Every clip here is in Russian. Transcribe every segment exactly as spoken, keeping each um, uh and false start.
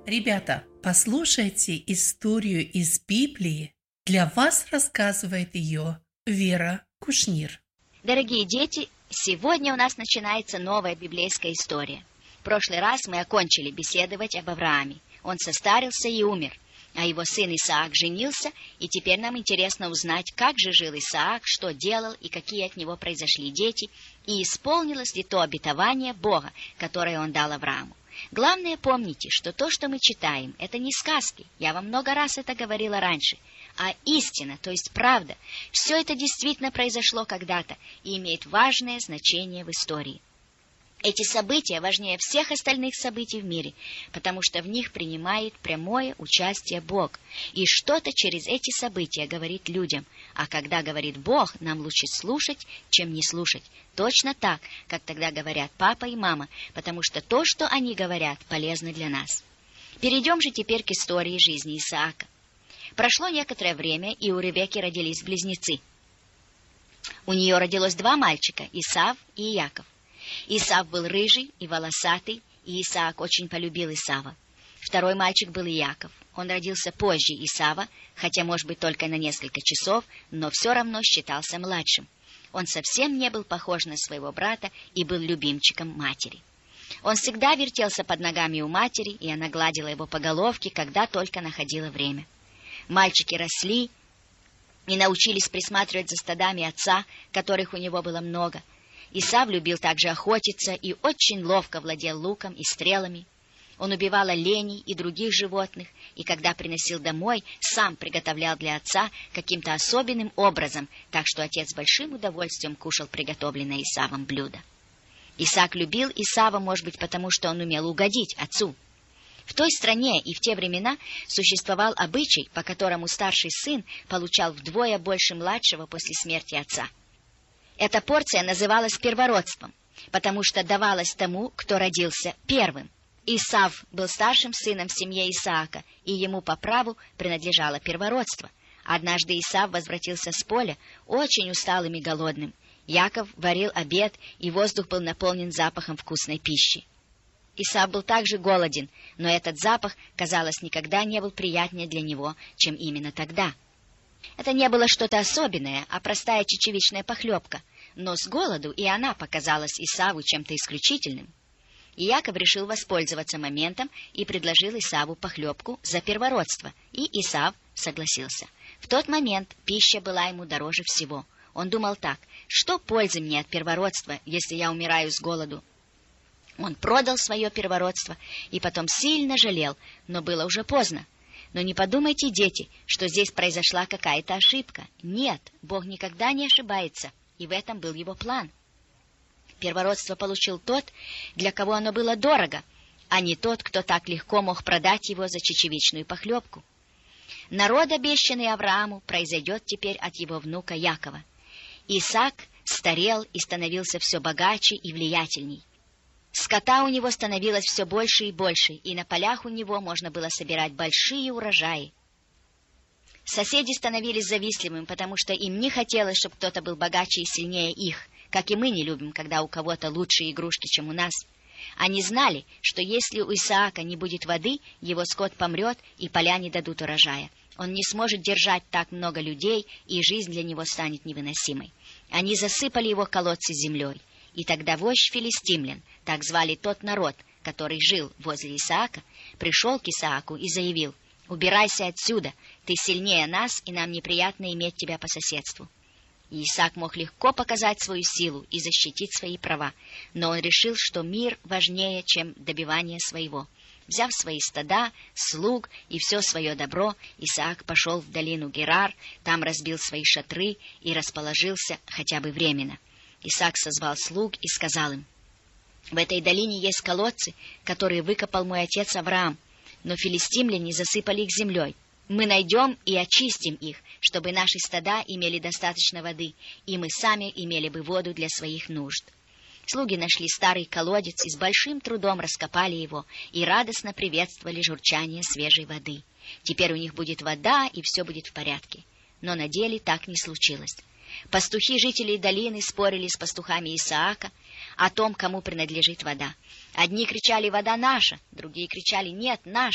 Ребята, послушайте историю из Библии. Для вас рассказывает ее Вера Кушнир. Дорогие дети, сегодня у нас начинается новая библейская история. В прошлый раз мы окончили беседовать об Аврааме. Он состарился и умер, а его сын Исаак женился, и теперь нам интересно узнать, как же жил Исаак, что делал и какие от него произошли дети, и исполнилось ли то обетование Бога, которое он дал Аврааму. Главное, помните, что то, что мы читаем, это не сказки, я вам много раз это говорила раньше, а истина, то есть правда. Все это действительно произошло когда-то и имеет важное значение в истории. Эти события важнее всех остальных событий в мире, потому что в них принимает прямое участие Бог, и что-то через эти события говорит людям, а когда говорит Бог, нам лучше слушать, чем не слушать, точно так, как тогда говорят папа и мама, потому что то, что они говорят, полезно для нас. Перейдем же теперь к истории жизни Исаака. Прошло некоторое время, и у Ревекки родились близнецы. У нее родилось два мальчика, Исав и Иаков. Исав был рыжий и волосатый, и Исаак очень полюбил Исава. Второй мальчик был Иаков. Он родился позже Исава, хотя, может быть, только на несколько часов, но все равно считался младшим. Он совсем не был похож на своего брата и был любимчиком матери. Он всегда вертелся под ногами у матери, и она гладила его по головке, когда только находила время. Мальчики росли и научились присматривать за стадами отца, которых у него было много. Исав любил также охотиться и очень ловко владел луком и стрелами. Он убивал оленей и других животных, и когда приносил домой, сам приготовлял для отца каким-то особенным образом, так что отец с большим удовольствием кушал приготовленное Исавом блюдо. Исаак любил Исава, может быть, потому что он умел угодить отцу. В той стране и в те времена существовал обычай, по которому старший сын получал вдвое больше младшего после смерти отца. Эта порция называлась первородством, потому что давалась тому, кто родился первым. Исав был старшим сыном в семье Исаака, и ему по праву принадлежало первородство. Однажды Исав возвратился с поля, очень усталым и голодным. Яков варил обед, и воздух был наполнен запахом вкусной пищи. Исав был также голоден, но этот запах, казалось, никогда не был приятнее для него, чем именно тогда. Это не было что-то особенное, а простая чечевичная похлебка, но с голоду и она показалась Исаву чем-то исключительным. Иаков решил воспользоваться моментом и предложил Исаву похлебку за первородство, и Исав согласился. В тот момент пища была ему дороже всего. Он думал так: что пользы мне от первородства, если я умираю с голоду? Он продал свое первородство и потом сильно жалел, но было уже поздно. Но не подумайте, дети, что здесь произошла какая-то ошибка. Нет, Бог никогда не ошибается, и в этом был его план. Первородство получил тот, для кого оно было дорого, а не тот, кто так легко мог продать его за чечевичную похлебку. Народ, обещанный Аврааму, произойдет теперь от его внука Якова. Исаак старел и становился все богаче и влиятельней. Скота у него становилось все больше и больше, и на полях у него можно было собирать большие урожаи. Соседи становились завистливыми, потому что им не хотелось, чтобы кто-то был богаче и сильнее их, как и мы не любим, когда у кого-то лучшие игрушки, чем у нас. Они знали, что если у Исаака не будет воды, его скот помрет, и поля не дадут урожая. Он не сможет держать так много людей, и жизнь для него станет невыносимой. Они засыпали его колодцы землей. И тогда вождь филистимлян, так звали тот народ, который жил возле Исаака, пришел к Исааку и заявил: «Убирайся отсюда, ты сильнее нас, и нам неприятно иметь тебя по соседству». И Исаак мог легко показать свою силу и защитить свои права, но он решил, что мир важнее, чем добивание своего. Взяв свои стада, слуг и все свое добро, Исаак пошел в долину Герар, там разбил свои шатры и расположился хотя бы временно. Исаак созвал слуг и сказал им: «В этой долине есть колодцы, которые выкопал мой отец Авраам, но филистимляне засыпали их землей. Мы найдем и очистим их, чтобы наши стада имели достаточно воды, и мы сами имели бы воду для своих нужд». Слуги нашли старый колодец и с большим трудом раскопали его, и радостно приветствовали журчание свежей воды. Теперь у них будет вода, и все будет в порядке. Но на деле так не случилось. Пастухи жителей долины спорили с пастухами Исаака о том, кому принадлежит вода. Одни кричали: «Вода наша!», другие кричали: «Нет, наша!».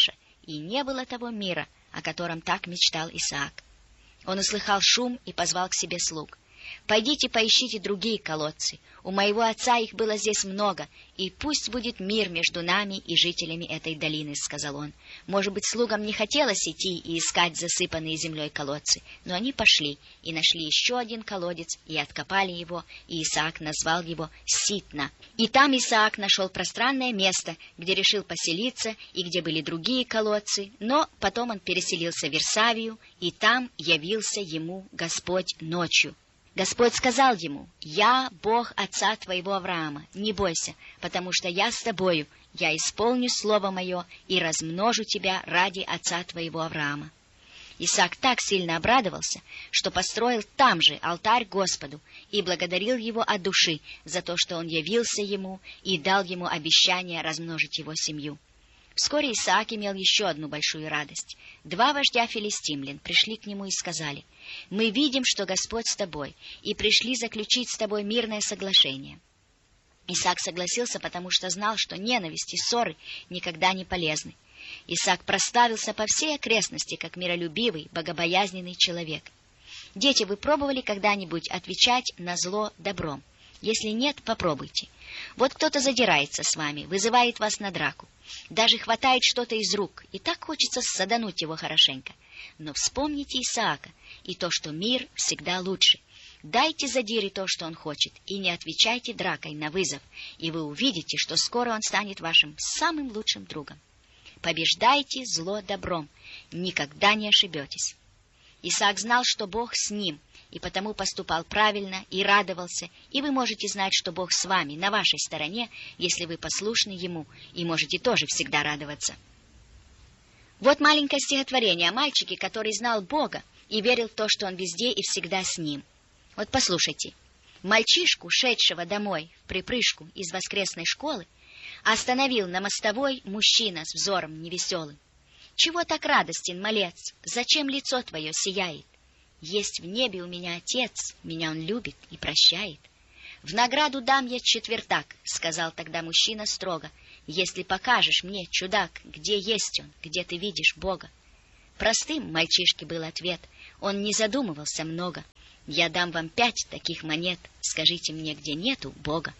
и не было того мира, о котором так мечтал Исаак. Он услыхал шум и позвал к себе слуг. «Пойдите поищите другие колодцы. У моего отца их было здесь много, и пусть будет мир между нами и жителями этой долины», — сказал он. Может быть, слугам не хотелось идти и искать засыпанные землей колодцы, но они пошли и нашли еще один колодец, и откопали его, и Исаак назвал его Ситна. И там Исаак нашел пространное место, где решил поселиться, и где были другие колодцы, но потом он переселился в Вирсавию, и там явился ему Господь ночью. Господь сказал ему: «Я Бог отца твоего Авраама, не бойся, потому что я с тобою, я исполню слово мое и размножу тебя ради отца твоего Авраама». Исаак так сильно обрадовался, что построил там же алтарь Господу и благодарил его от души за то, что он явился ему и дал ему обещание размножить его семью. Вскоре Исаак имел еще одну большую радость. Два вождя филистимлян пришли к нему и сказали: «Мы видим, что Господь с тобой, и пришли заключить с тобой мирное соглашение». Исаак согласился, потому что знал, что ненависть и ссоры никогда не полезны. Исаак прославился по всей окрестности, как миролюбивый, богобоязненный человек. Дети, вы пробовали когда-нибудь отвечать на зло добром? Если нет, попробуйте. Вот кто-то задирается с вами, вызывает вас на драку, даже хватает что-то из рук, и так хочется садануть его хорошенько. Но вспомните Исаака и то, что мир всегда лучше. Дайте задире то, что он хочет, и не отвечайте дракой на вызов, и вы увидите, что скоро он станет вашим самым лучшим другом. Побеждайте зло добром, никогда не ошибетесь. Исаак знал, что Бог с ним, и потому поступал правильно и радовался, и вы можете знать, что Бог с вами, на вашей стороне, если вы послушны Ему, и можете тоже всегда радоваться. Вот маленькое стихотворение о мальчике, который знал Бога и верил в то, что Он везде и всегда с ним. Вот послушайте. Мальчишку, шедшего домой в припрыжку из воскресной школы, остановил на мостовой мужчина с взором невеселым. «Чего так радостен, малец? Зачем лицо твое сияет? Есть в небе у меня отец, меня он любит и прощает. В награду дам я четвертак», — сказал тогда мужчина строго, «если покажешь мне, чудак, где есть он, где ты видишь Бога». Простым мальчишке был ответ, он не задумывался много. «Я дам вам пять таких монет, скажите мне, где нету Бога».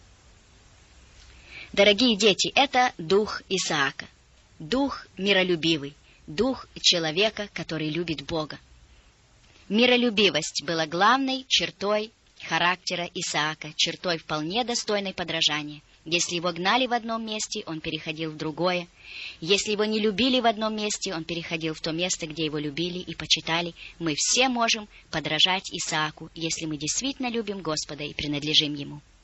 Дорогие дети, это дух Исаака, дух миролюбивый, дух человека, который любит Бога. Миролюбивость была главной чертой характера Исаака, чертой вполне достойной подражания. Если его гнали в одном месте, он переходил в другое. Если его не любили в одном месте, он переходил в то место, где его любили и почитали. Мы все можем подражать Исааку, если мы действительно любим Господа и принадлежим Ему.